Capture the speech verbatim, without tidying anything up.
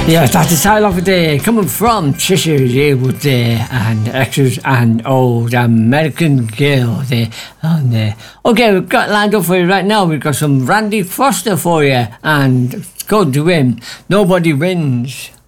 Yeah, that's the style of the day, coming from Cheshire Yearwood Day and extras and old American Girl Day on there. Okay, we've got lined up for you right now. We've got some Randy Foster for you, and it's going to him. Nobody Wins.